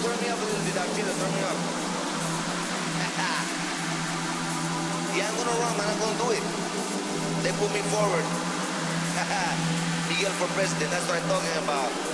turn me up a little bit, Archila, turn me up. Yeah, I'm gonna run, man, I'm gonna do it. They put me forward. Miguel for president, that's what I'm talking about.